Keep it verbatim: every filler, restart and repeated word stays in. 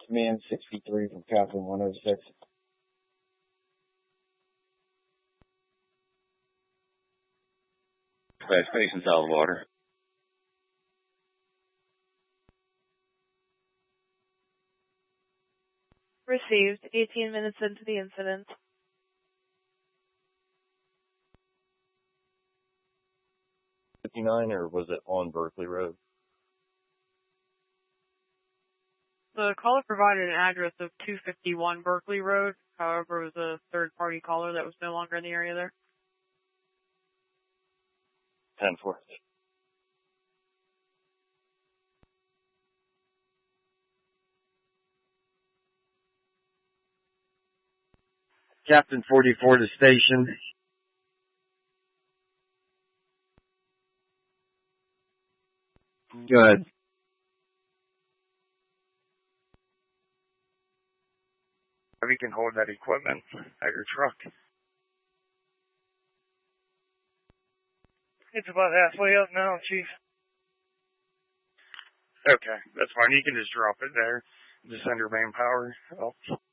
Command sixty-three from Captain one oh six. Fast Station, solid water. Received. eighteen minutes into the incident. fifty-nine, or was it on Berkeley Road? The caller provided an address of two fifty-one Berkeley Road. However, it was a third-party caller that was no longer in the area there. ten four. Captain forty-four to station. Go ahead. If you can hold that equipment at your truck. It's about halfway up now, Chief. Okay, that's fine. You can just drop it there. Just send your main power. Oh.